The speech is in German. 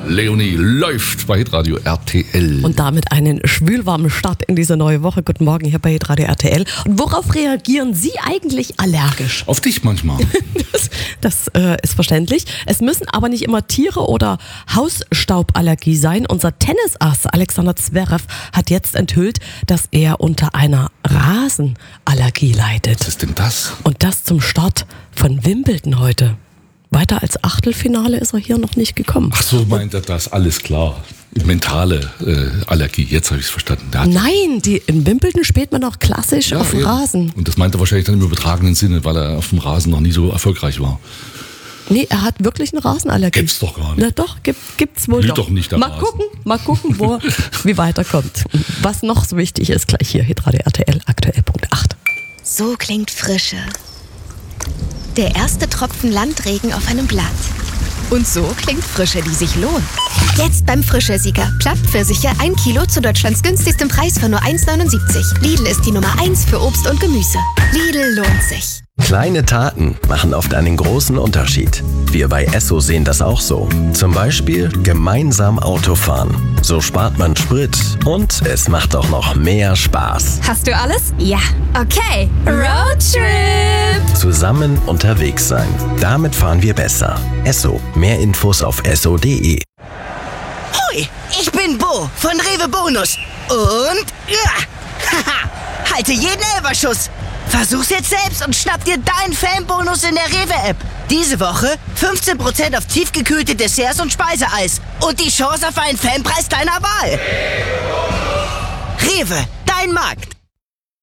Leonie läuft bei Hitradio RTL. Und damit einen schwülwarmen Start in diese neue Woche. Guten Morgen hier bei Hitradio RTL. Und worauf reagieren Sie eigentlich allergisch? Auf dich manchmal. Das ist verständlich. Es müssen aber nicht immer Tiere oder Hausstauballergie sein. Unser Tennisass Alexander Zverev hat jetzt enthüllt, dass er unter einer Rasenallergie leidet. Was ist denn das? Und das zum Start von Wimbledon heute. Weiter als Achtelfinale ist er hier noch nicht gekommen. Ach so, meint er das, alles klar. Mentale Allergie, jetzt habe ich es verstanden. Nein, in Wimbledon spielt man doch klassisch auf dem Rasen. Und das meint er wahrscheinlich dann im übertragenen Sinne, weil er auf dem Rasen noch nie so erfolgreich war. Nee, er hat wirklich eine Rasenallergie. Gibt's doch gar nicht. Na doch, gibt's wohl Blüht doch nicht der Rasen. Mal gucken, wie weiterkommt. Was noch so wichtig ist, gleich hier, Hitradio RTL, aktuell Punkt 8. So klingt Frische. Der erste Tropfen Landregen auf einem Blatt. Und so klingt Frische, die sich lohnt. Jetzt beim Frische-Sieger. Plattpfirsiche 1 Kilo zu Deutschlands günstigstem Preis von nur 1,79. Lidl ist die Nummer 1 für Obst und Gemüse. Lidl lohnt sich. Kleine Taten machen oft einen großen Unterschied. Wir bei Esso sehen das auch so. Zum Beispiel gemeinsam Autofahren. So spart man Sprit und es macht auch noch mehr Spaß. Hast du alles? Ja. Okay. Roadtrip! Zusammen unterwegs sein. Damit fahren wir besser. Esso. Mehr Infos auf esso.de. Hoi, ich bin Bo von Rewe Bonus. Und halte jeden Elferschuss. Versuch's jetzt selbst und schnapp dir deinen Fanbonus in der Rewe-App. Diese Woche 15% auf tiefgekühlte Desserts und Speiseeis. Und die Chance auf einen Fanpreis deiner Wahl. Rewe, dein Markt.